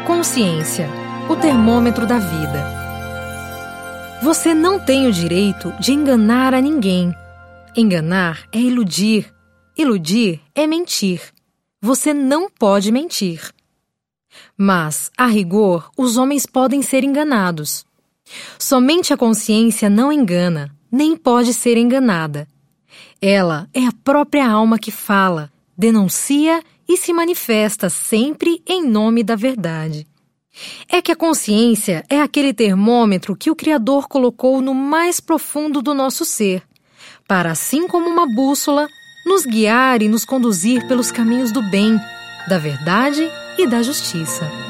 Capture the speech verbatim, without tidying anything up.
Consciência, o termômetro da vida. Você não tem o direito de enganar a ninguém. Enganar é iludir. Iludir é mentir. Você não pode mentir. Mas, a rigor, os homens podem ser enganados. Somente a consciência não engana, nem pode ser enganada. Ela é a própria alma que fala, denuncia e se manifesta sempre em nome da verdade. É que a consciência é aquele termômetro que o Criador colocou no mais profundo do nosso ser, para, assim como uma bússola, nos guiar e nos conduzir pelos caminhos do bem, da verdade e da justiça.